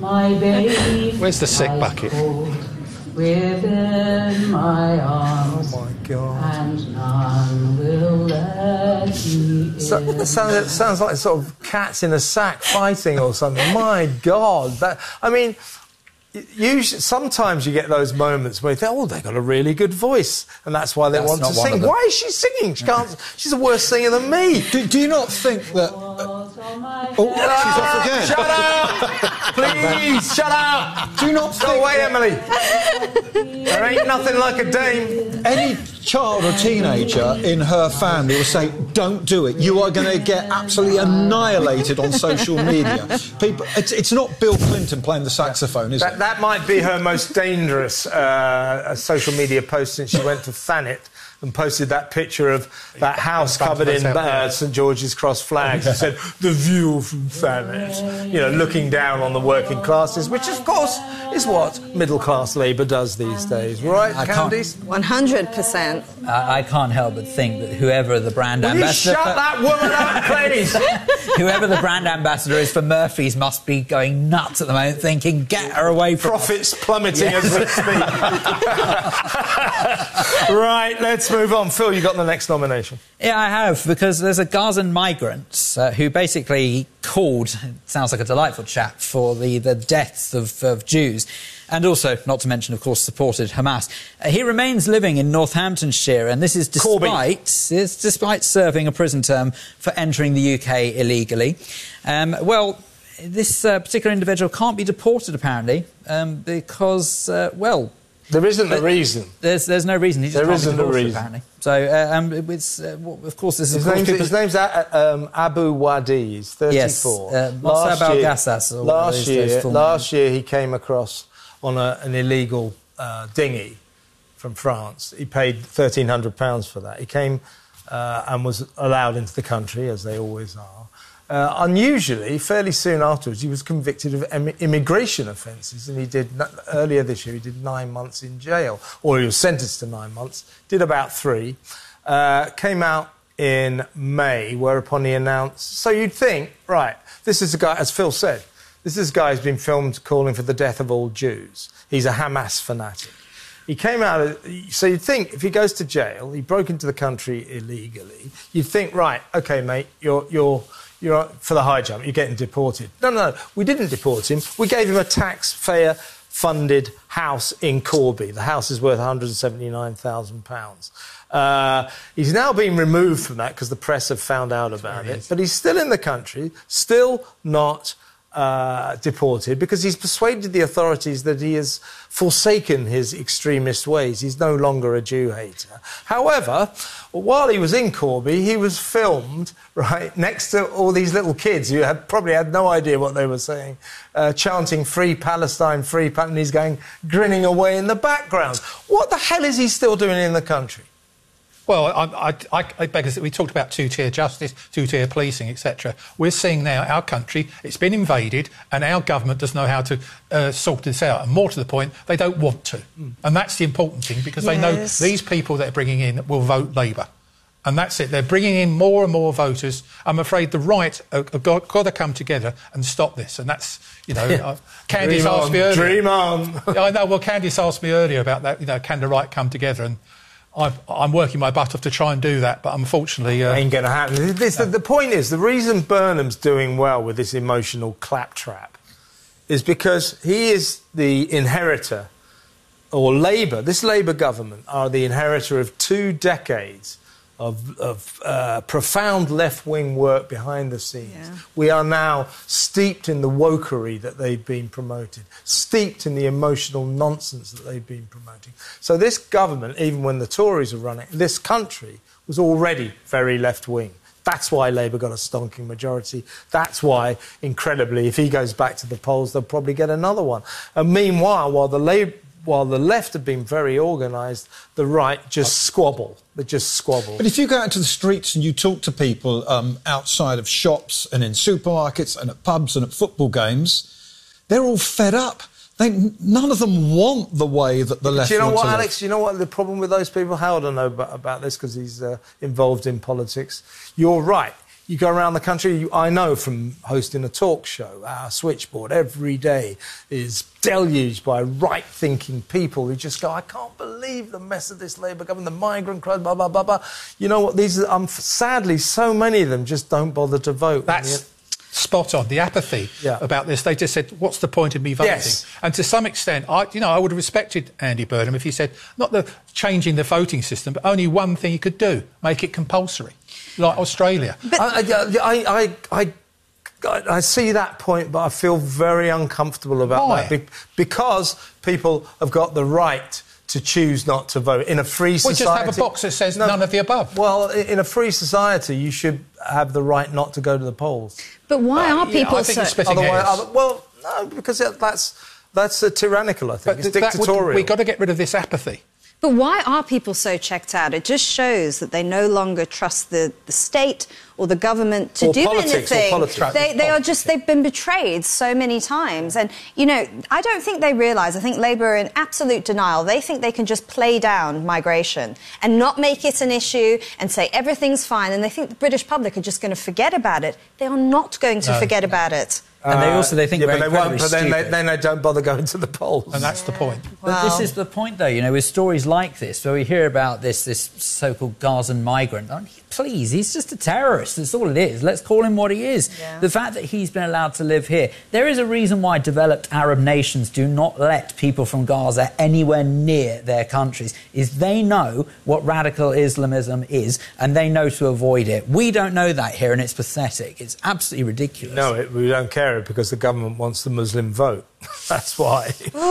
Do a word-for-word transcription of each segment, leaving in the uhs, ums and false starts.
my baby. Where's the sick bucket? Within my arms. Oh, my God. And none will let me in. So, it, sounds, it sounds like sort of cats in a sack fighting or something. My God. That, I mean... Usually, sometimes you get those moments where you think, oh, they've got a really good voice, and that's why they That's want to not one sing. of them. Why is she singing? She can't. She's a worse singer than me. Do, do you not think that... Uh, oh, she's off again. Shut up! Please, shut up! Do you not Go think... away, that Emily. There ain't nothing like a dame. Any child or teenager in her family will say, don't do it. You are going to get absolutely annihilated on social media. People, it's, it's not Bill Clinton playing the saxophone, is That, it? that might be her most dangerous uh, social media post since she went to Thanet and posted that picture of that house covered in uh, St George's Cross flags and said, the view from Thanet, you know, looking down on the working classes, which, of course, is what middle-class Labour does these days. Right, I Candice? one hundred percent. I, I can't help but think that whoever the brand Will ambassador... you shut that woman up, please? Whoever the brand ambassador is for Murphy's must be going nuts at the moment, thinking, get her away from Profits plummeting as we speak. Right, let's move on. Phil, you got the next nomination. Yeah, I have, because there's a Gazan migrant uh, who basically called, it sounds like a delightful chap, for the, the deaths of, of Jews, and also, not to mention, of course, supported Hamas. Uh, he remains living in Northamptonshire, and this is despite, is despite serving a prison term for entering the U K illegally. Um, well, this uh, particular individual can't be deported, apparently, um, because, uh, well... There isn't a reason. There's, there's no reason. He just there can't isn't be deported, a reason. apparently. So, uh, um, it's, uh, well, of course, this is... His name's, his name's a, um, Abu Wadi. He's thirty-four. Yes, uh, last Mossab year, al-Gassas, or last year, last name. year he came across on a, an illegal uh, dinghy from France. He paid thirteen hundred pounds for that. He came uh, and was allowed into the country, as they always are. Uh, unusually, fairly soon afterwards, he was convicted of em immigration offences, and he did, earlier this year, he did nine months in jail, or he was sentenced to nine months, did about three, uh, came out in May, whereupon he announced... So you'd think, right, this is a guy, as Phil said, this is a guy who's been filmed calling for the death of all Jews. He's a Hamas fanatic. He came out... So you'd think, if he goes to jail, he broke into the country illegally, you'd think, right, OK, mate, you're... you're You're for the high jump, you're getting deported. No, no, no, we didn't deport him. We gave him a taxpayer-funded house in Corby. The house is worth one hundred and seventy-nine thousand pounds. Uh, he's now been removed from that because the press have found out about it. But he's still in the country, still not uh, deported, because he's persuaded the authorities that he has forsaken his extremist ways. He's no longer a Jew hater. However, while he was in Corby, he was filmed, right, next to all these little kids who had probably had no idea what they were saying, uh, chanting Free Palestine, Free Palestine, and he's going, grinning away in the background. What the hell is he still doing in the country? Well, I, I, I, I beg to say, we talked about two-tier justice, two-tier policing, et cetera. We're seeing now our country, it's been invaded, and our government doesn't know how to uh, sort this out. And more to the point, they don't want to. Mm. And that's the important thing, because yes. they know these people they're bringing in will vote Labour. And that's it. They're bringing in more and more voters. I'm afraid the right have got, got to come together and stop this. And that's, you know... uh, Candice dream asked on, me earlier... Dream on! I know, well, Candice asked me earlier about that, you know, can the right come together? And I've, I'm working my butt off to try and do that, but unfortunately... Uh, ain't going to happen. This, no. the, the point is, the reason Burnham's doing well with this emotional claptrap is because he is the inheritor, or Labour, this Labour government are the inheritor of two decades of, of uh, profound left-wing work behind the scenes. Yeah. We are now steeped in the wokery that they've been promoted, steeped in the emotional nonsense that they've been promoting. So this government, even when the Tories were running, this country was already very left-wing. That's why Labour got a stonking majority. That's why, incredibly, if he goes back to the polls, they'll probably get another one. And meanwhile, while the Labour... While the left have been very organised, the right just squabble. They just squabble. But if you go out into the streets and you talk to people um, outside of shops and in supermarkets and at pubs and at football games, they're all fed up. They, none of them want the way that the left. Do you know want what, to Alex? Do you know what the problem with those people? Howard, I know about, about this because he's uh, involved in politics. You're right. You go around the country, you, I know from hosting a talk show, our switchboard every day is deluged by right-thinking people who just go, I can't believe the mess of this Labour government, the migrant crisis, blah, blah, blah, blah. You know what, these are, um, sadly, so many of them just don't bother to vote. That's spot on. The apathy yeah. about this, they just said, what's the point of me voting? Yes. And to some extent, I, you know, I would have respected Andy Burnham if he said, not the changing the voting system, but only one thing he could do, make it compulsory, like Australia. But I, I, I, I, I see that point, but I feel very uncomfortable about Why? that because people have got the right to choose not to vote in a free society. We just have a box that says no, none of the above. Well, in a free society, you should have the right not to go to the polls. But why uh, are people yeah, I think so... you're splitting hairs. Other, well, no, because that's that's uh, tyrannical. I think but it's that dictatorial. Would, we've got to get rid of this apathy. But why are people so checked out? It just shows that they no longer trust the, the state or the government to or do politics, anything. Or politics. They, they are just, they've been betrayed so many times. And, you know, I don't think they realise, I think Labour are in absolute denial. They think they can just play down migration and not make it an issue and say everything's fine. And they think the British public are just going to forget about it. They are not going to no. forget about it. And they also they think yeah, we're but they won't. But then they, stupid. then they don't bother going to the polls. And that's yeah. the point. But well, this is the point, though. You know, with stories like this, where we hear about this this so-called Gazan migrant. I mean, please, he's just a terrorist. That's all it is. Let's call him what he is. Yeah. The fact that he's been allowed to live here. There is a reason why developed Arab nations do not let people from Gaza anywhere near their countries. Is they know what radical Islamism is, and they know to avoid it. We don't know that here, and it's pathetic. It's absolutely ridiculous. No, it, we don't care because the government wants the Muslim vote. That's why.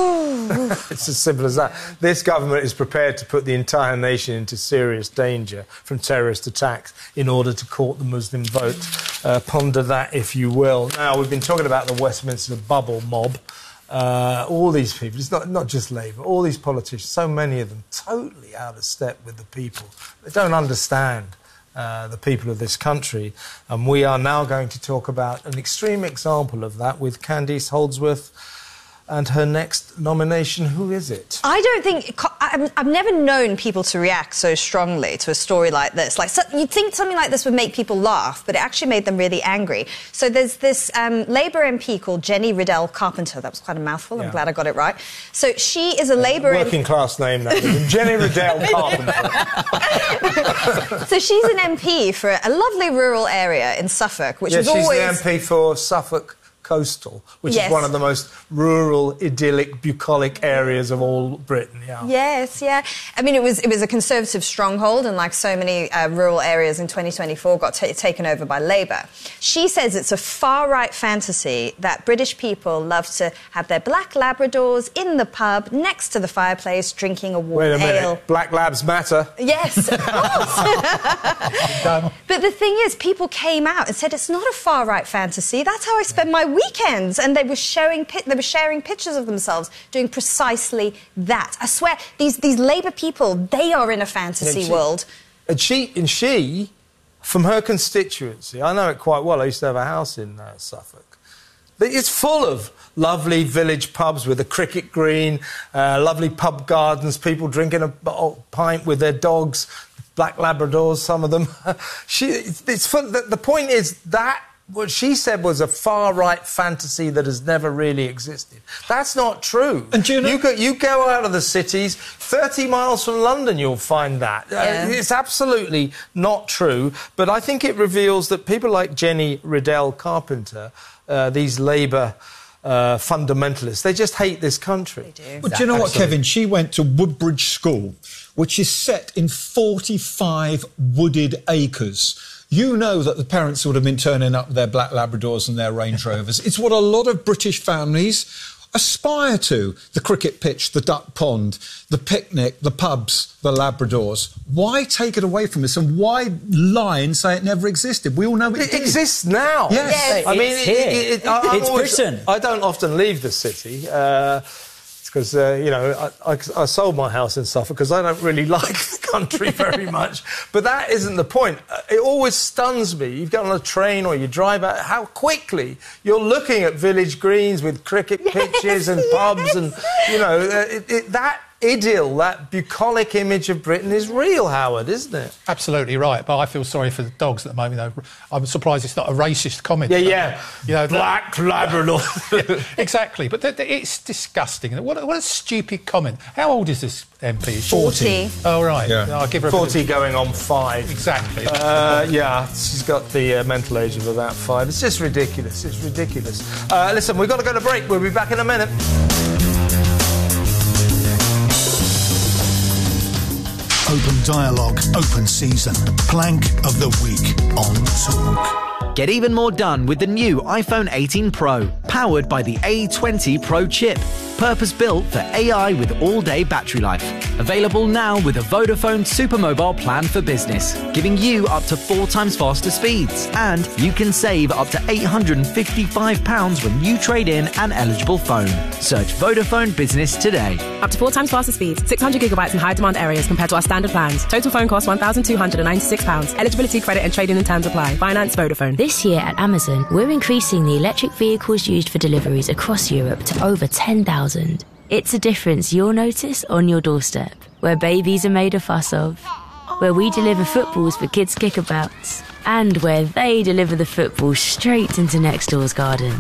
It's as simple as that. This government is prepared to put the entire nation into serious danger from terrorist attacks in order to court the Muslim vote. Uh, ponder that, if you will. Now, we've been talking about the Westminster bubble mob. Uh, all these people, it's not, not just Labour, all these politicians, so many of them totally out of step with the people. They don't understand Uh, the people of this country. And we are now going to talk about an extreme example of that with Candice Holdsworth and her next nomination. Who is it? I don't think... I've never known people to react so strongly to a story like this. Like, so, you'd think something like this would make people laugh, but it actually made them really angry. So there's this um, Labour M P called Jenny Riddell Carpenter. That was quite a mouthful. I'm yeah. glad I got it right. So she is a Labour... Working class name, that is. Jenny Riddell Carpenter. So she's an M P for a lovely rural area in Suffolk, which yeah, was she's always... the M P for Suffolk Coastal, which yes. is one of the most rural, idyllic, bucolic areas of all Britain. Yeah. Yes, yeah. I mean, it was it was a Conservative stronghold, and like so many uh, rural areas in twenty twenty-four, got t taken over by Labour. She says it's a far-right fantasy that British people love to have their black Labradors in the pub next to the fireplace drinking a warm Wait a minute. ale. Black Labs matter. Yes, of course. But the thing is, people came out and said it's not a far-right fantasy. That's how I spend my weekends, and they were showing they were sharing pictures of themselves doing precisely that. I swear, these these Labour people, they are in a fantasy and she, world. And she, and she, from her constituency, I know it quite well. I used to have a house in uh, Suffolk. It's full of lovely village pubs with a cricket green, uh, lovely pub gardens, people drinking a pint with their dogs, black Labradors, some of them. she, it's fun. The, the point is that what she said was a far-right fantasy that has never really existed. That's not true. And do you know... You go, you go out of the cities, thirty miles from London, you'll find that. Yeah. Uh, it's absolutely not true. But I think it reveals that people like Jenny Riddell Carpenter, uh, these Labour uh, fundamentalists, they just hate this country. They do. But do you know what, Absolutely. Kevin? She went to Woodbridge School, which is set in forty-five wooded acres. You know that the parents would have been turning up their black Labradors and their Range Rovers. It's what a lot of British families aspire to. The cricket pitch, the duck pond, the picnic, the pubs, the Labradors. Why take it away from us, and why lie and say it never existed? We all know it, It did. exists now. Yes. Yes. I mean, It's it, here. it, it, I, I'm It's always, Britain. I don't often leave the city. Uh, because, uh, you know, I, I, I sold my house in Suffolk because I don't really like the country very much. But that isn't the point. It always stuns me. You get on a train or you drive out, how quickly you're looking at village greens with cricket Yes, pitches and yes. pubs and, you know, it, it, that idyll, that bucolic image of Britain is real, Howard, isn't it? Absolutely right, but I feel sorry for the dogs at the moment. You know, I'm surprised it's not a racist comment. Yeah, yeah. You know, Black Labrador. Yeah, exactly, but th- th- it's disgusting. What, what a stupid comment. How old is this M P? forty. Oh, right. Yeah. No, I'll give her a forty bit going on five. of... Exactly. Uh, yeah, she's got the uh, mental age of about five. It's just ridiculous. It's ridiculous. Uh, listen, we've got to go to break. We'll be back in a minute. Open dialogue, open season. Plank of the week on Talk. Get even more done with the new iPhone eighteen Pro, powered by the A twenty Pro chip. Purpose-built for A I with all-day battery life. Available now with a Vodafone Supermobile plan for business, giving you up to four times faster speeds. And you can save up to eight hundred fifty-five pounds when you trade in an eligible phone. Search Vodafone Business today. Up to four times faster speeds, six hundred gigabytes in high-demand areas compared to our standard plans. Total phone cost one thousand two hundred ninety-six pounds. Eligibility, credit and trade-in and terms apply. Finance Vodafone. This year at Amazon, we're increasing the electric vehicles used for deliveries across Europe to over ten thousand. It's a difference you'll notice on your doorstep, where babies are made a fuss of, where we deliver footballs for kids' kickabouts, and where they deliver the football straight into next door's garden.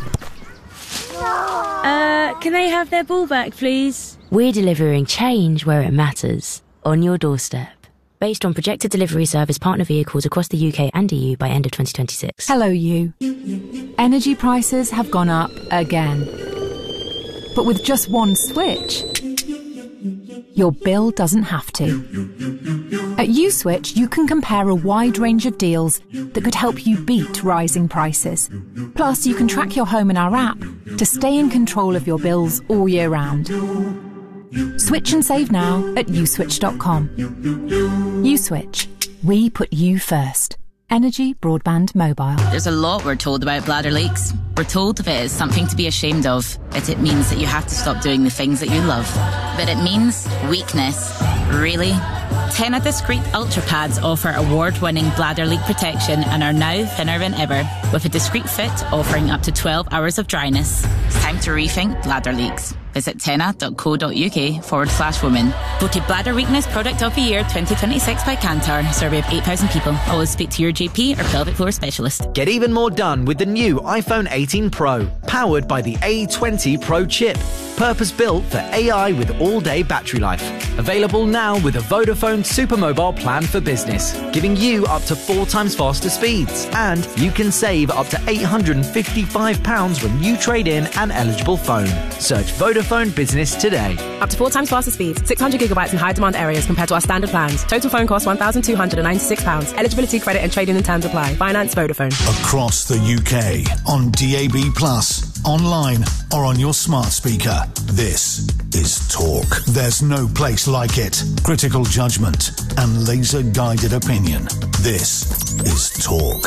Uh, can they have their ball back, please? We're delivering change where it matters, on your doorstep. Based on projected delivery service partner vehicles across the U K and E U by end of twenty twenty-six. Hello, you. Energy prices have gone up again. But with just one switch, your bill doesn't have to. At USwitch, you can compare a wide range of deals that could help you beat rising prices. Plus, you can track your home in our app to stay in control of your bills all year round. Switch and save now at uswitch dot com. USwitch. We put you first. Energy Broadband Mobile. There's a lot we're told about bladder leaks. We're told if it is something to be ashamed of, that it means that you have to stop doing the things that you love. But it means weakness. Really? Tena Discreet Ultra Pads offer award-winning bladder leak protection and are now thinner than ever, with a discreet fit offering up to twelve hours of dryness. It's time to rethink bladder leaks. Visit tena.co.uk forward slash women. Voted Bladder Weakness Product of the Year twenty twenty-six by Kantar. Survey of eight thousand people. Always speak to your G P or pelvic floor specialist. Get even more done with the new iPhone eighteen Pro, powered by the A twenty Pro chip. Purpose-built for A I with all-day battery life. Available now with a Vodafone Supermobile plan for business, giving you up to four times faster speeds. And you can save up to eight hundred fifty-five pounds when you trade in an eligible phone. Search Vodafone Business today. Up to four times faster speeds, six hundred gigabytes in high-demand areas compared to our standard plans. Total phone cost one thousand two hundred ninety-six pounds. Eligibility, credit and trade-in and terms apply. Finance Vodafone. Across the U K, on D A B plus, online or on your smart speaker. This is Talk. There's no place like it. Critical judgment and laser-guided opinion. This is Talk.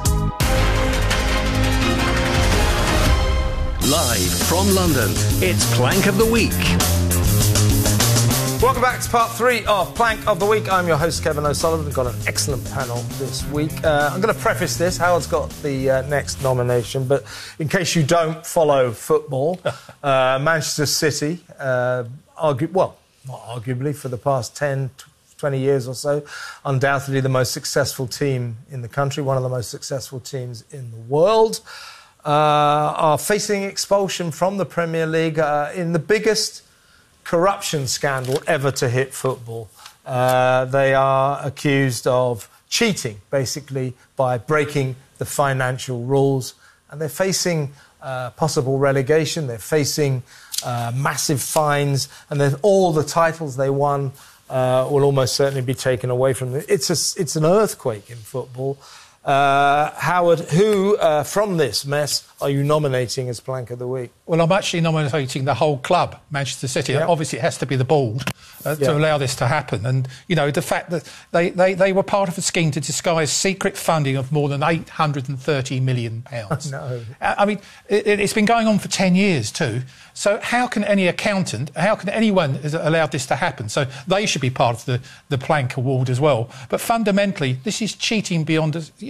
Live from London, it's Plank of the Week. Welcome back to part three of Plank of the Week. I'm your host, Kevin O'Sullivan. We've got an excellent panel this week. Uh, I'm going to preface this. Howard's got the uh, next nomination, but in case you don't follow football, uh, Manchester City, uh, argue, well, not arguably, for the past ten, twenty years or so, undoubtedly the most successful team in the country, one of the most successful teams in the world, uh, are facing expulsion from the Premier League uh, in the biggest corruption scandal ever to hit football. Uh, they are accused of cheating, basically, by breaking the financial rules. And they're facing uh, possible relegation. They're facing uh, massive fines. And then all the titles they won uh, will almost certainly be taken away from them. It's, a, it's an earthquake in football. Uh, Howard, who uh, from this mess are you nominating as Plank of the Week? Well, I'm actually nominating the whole club, Manchester City. Yep. Obviously, it has to be the board uh, Yep. to allow this to happen. And, you know, the fact that they, they, they were part of a scheme to disguise secret funding of more than eight hundred thirty million pounds. No. I mean, it, it's been going on for ten years too. So how can any accountant, how can anyone has allowed this to happen? So they should be part of the, the Plank Award as well. But fundamentally, this is cheating beyond, you know,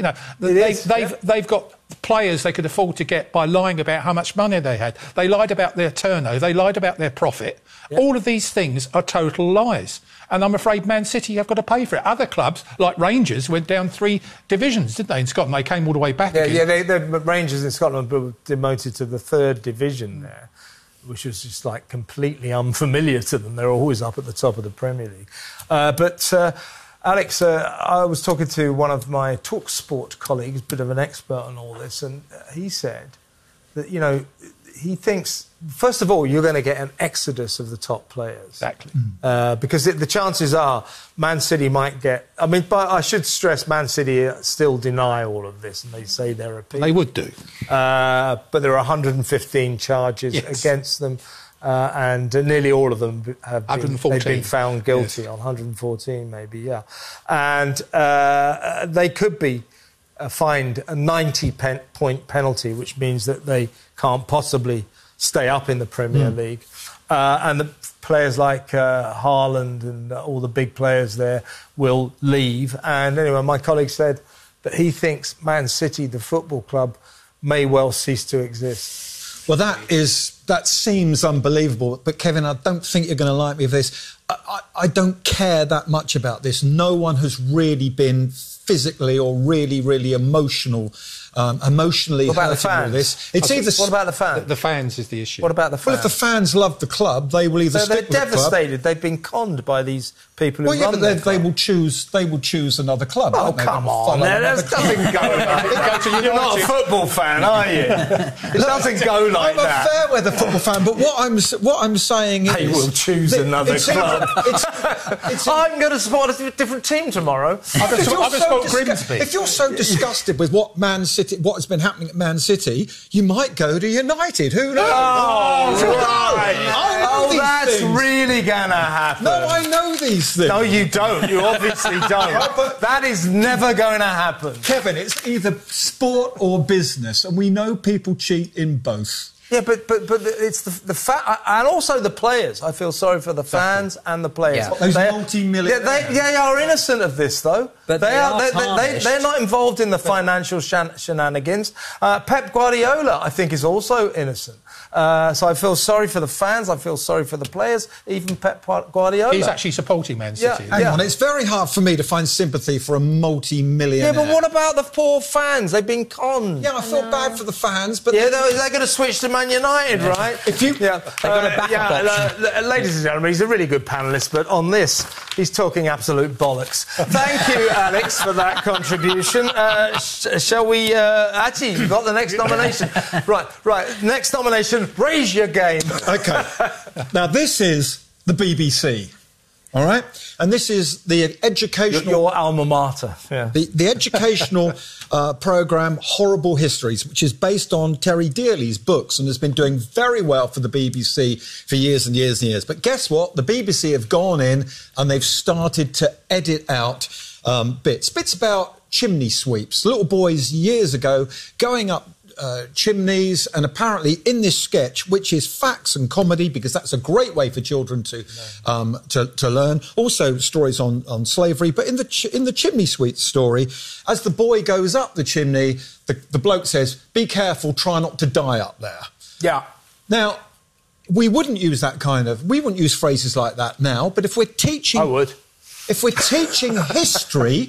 know, they, is, they've yeah. they've got players they could afford to get by lying about how much money they had. They lied about their turnover. They lied about their profit. Yeah. All of these things are total lies. And I'm afraid Man City have got to pay for it. Other clubs, like Rangers, went down three divisions, didn't they, in Scotland? They came all the way back yeah, again. Yeah, they, the Rangers in Scotland were demoted to the third division there, which was just, like, completely unfamiliar to them. They're always up at the top of the Premier League. Uh, but, uh, Alex, uh, I was talking to one of my TalkSport colleagues, a bit of an expert on all this, and he said that, you know, he thinks, first of all, you're going to get an exodus of the top players. Exactly. Mm. Uh, because it, the chances are Man City might get... I mean, but I should stress Man City still deny all of this, and they say they're appealing. They would do. Uh, but there are one hundred fifteen charges yes. against them, uh, and uh, nearly all of them have been, they've been found guilty yes. on one hundred fourteen, maybe, yeah. And uh, they could be uh, fined a ninety-point penalty, which means that they can't possibly stay up in the Premier mm. League. Uh, and the players like uh, Haaland and all the big players there will leave. And anyway, my colleague said that he thinks Man City, the football club, may well cease to exist. Well, that is that seems unbelievable. But, Kevin, I don't think you're going to like me with this. I, I, I don't care that much about this. No one has really been physically or really, really emotional Um, emotionally what about hurting the fans? all this. It's either what about the fans? The, the fans is the issue. What about the fans? Well, if the fans love the club, they will either so stick with they're the club. devastated. They've been conned by these people who well, yeah, run but their they, club. they will choose. They will choose another club. Oh, they? come on! There, there's nothing go like that. You're not a football fan, are you? It doesn't go like I'm that. I'm a fair weather football fan, but what I'm what I'm saying they is will choose another it's club. Either, it's, it's I'm going to support a different team tomorrow. I'm going to support so Grimsby. If you're so disgusted with what Man City, what has been happening at Man City, you might go to United. Who knows? Oh, Who knows? right. I know oh these that's things. really going to happen. No, I know these things. No, you don't. You obviously don't. But that is never going to happen. Kevin, it's either sport or business, and we know people cheat in both. Yeah, but but but it's the the fa- and also the players. I feel sorry for the fans exactly. and the players. Yeah. Those they, multi-million. Yeah, they, they are innocent of this, though. But they, they are. are They, they, they're not involved in the financial shan- shenanigans. Uh, Pep Guardiola, I think, is also innocent. Uh, so I feel sorry for the fans. I feel sorry for the players. Even Pep Guardiola. He's actually supporting Man City. Yeah, Hang yeah. on, it's very hard for me to find sympathy for a multi-millionaire. Yeah, but what about the poor fans? They've been conned. Yeah, I feel no. bad for the fans, but yeah, they're, they're going to switch to Man United, yeah. right? If you, yeah, they've got a backup yeah, option. Uh, ladies and gentlemen, he's a really good panellist, but on this, he's talking absolute bollocks. Thank you, Alex, for that contribution. Uh, sh- shall we? Uh, actually, you've got the next nomination. right, right. Next nomination. Raise your game. OK. Now, this is the B B C, all right? And this is the educational... Your, your alma mater. Yeah. The, the educational uh, programme Horrible Histories, which is based on Terry Dearley's books and has been doing very well for the B B C for years and years and years. But guess what? The B B C have gone in and they've started to edit out um, bits. Bits about chimney sweeps. Little boys years ago going up Uh, chimneys, and apparently in this sketch, which is facts and comedy, because that's a great way for children to no. um, to, to learn. Also, stories on, on slavery. But in the ch- in the chimney sweep story, as the boy goes up the chimney, the, the bloke says, "Be careful, try not to die up there." Yeah. Now, we wouldn't use that kind of we wouldn't use phrases like that now. But if we're teaching, I would. If we're teaching history,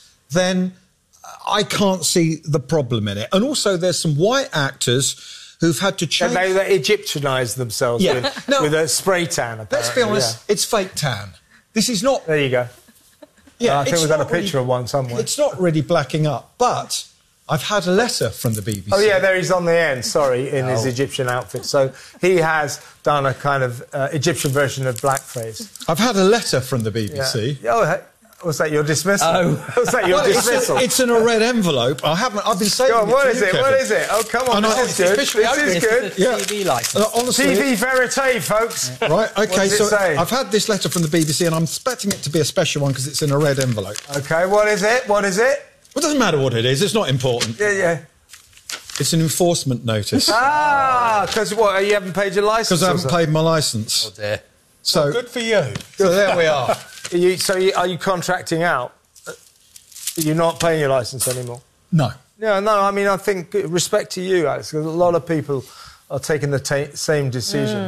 then I can't see the problem in it. And also, there's some white actors who've had to change... And they, they Egyptianise themselves yeah. with, no, with a spray tan, apparently. Let's be honest, yeah. it's fake tan. This is not... There you go. Yeah, uh, I think we've got a picture really, of one somewhere. It's not really blacking up, but I've had a letter from the B B C. Oh, yeah, there he's on the end, sorry, in oh. his Egyptian outfit. So he has done a kind of uh, Egyptian version of blackface. I've had a letter from the B B C. Yeah. Oh, hey. Was that your dismissal? Oh. Was that your well, dismissal? It's, a, it's in a red envelope. I haven't. I've been saying. Go on, it what to is you, it? Kevin. What is it? Oh, come on, and this I, is good. This is good. Yeah. T V license. Uh, honestly, T V verite, folks. Right. Okay. What does so it say? I've had this letter from the B B C, and I'm expecting it to be a special one because it's in a red envelope. Okay. What is it? What is it? Well, it doesn't matter what it is. It's not important. Yeah, yeah. It's an enforcement notice. Ah, because what? You haven't paid your licence? Because I haven't paid my licence. Oh dear. So well, good for you. So there we are. Are you, so you, are you contracting out? You're not paying your licence anymore? No. Yeah, no, I mean, I think respect to you, Alex, because a lot of people are taking the ta- same decision.